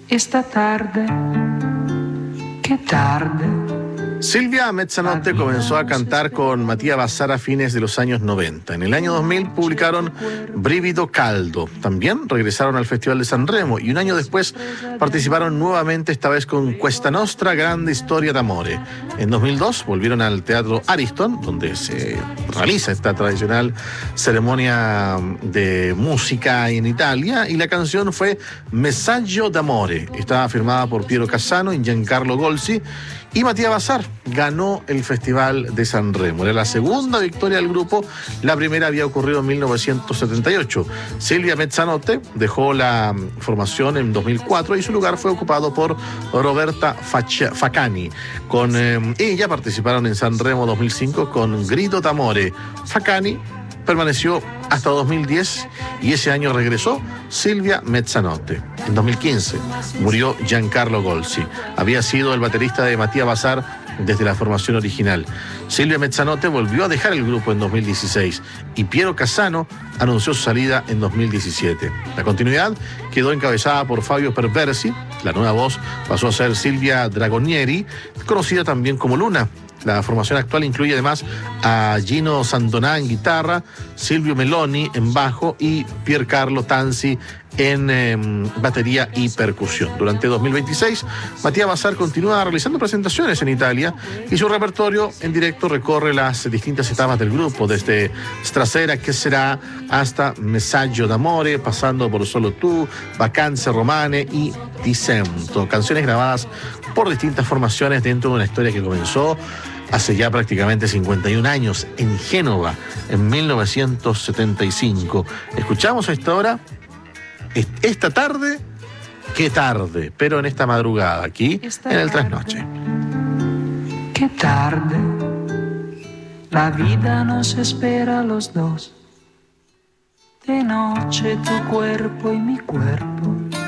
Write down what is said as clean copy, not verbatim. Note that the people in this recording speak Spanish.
esta tarde, qué tarde. Silvia Mezzanotte comenzó a cantar con Mattia Bazar a fines de los años 90. En el año 2000 publicaron Brivido Caldo. También regresaron al Festival de Sanremo y un año después participaron nuevamente, esta vez con Questa Nostra Grande Storia d'Amore. En 2002 volvieron al Teatro Ariston, donde se realiza esta tradicional ceremonia de música en Italia, y la canción fue Messaggio d'Amore. Estaba firmada por Piero Cassano y Giancarlo Golsi, y Mattia Bazar ganó el Festival de Sanremo. Era la segunda victoria del grupo, la primera había ocurrido en 1978. Silvia Mezzanotte dejó la formación en 2004 y su lugar fue ocupado por Roberta Facani. Con ella participaron en Sanremo 2005 con Grido d'Amore. Facani permaneció hasta 2010 y ese año regresó Silvia Mezzanotte. En 2015 murió Giancarlo Golsi. Había sido el baterista de Mattia Bazar desde la formación original. Silvia Mezzanotte volvió a dejar el grupo en 2016 y Piero Cassano anunció su salida en 2017. La continuidad quedó encabezada por Fabio Perversi. La nueva voz pasó a ser Silvia Dragonieri, conocida también como Luna. La formación actual incluye además a Gino Sandonà en guitarra, Silvio Meloni en bajo y Piercarlo Tanzi en batería y percusión. Durante 2026, Mattia Bazar continúa realizando presentaciones en Italia y su repertorio en directo recorre las distintas etapas del grupo, desde Strasera, que será, hasta Messaggio d'Amore, pasando por Solo tú, Vacanze Romane y Ti sento. Canciones grabadas por distintas formaciones dentro de una historia que comenzó hace ya prácticamente 51 años en Génova, en 1975. Escuchamos a esta hora, esta tarde, qué tarde, pero en esta madrugada, aquí en el Trasnoche. Qué tarde, la vida nos espera a los dos. De noche tu cuerpo y mi cuerpo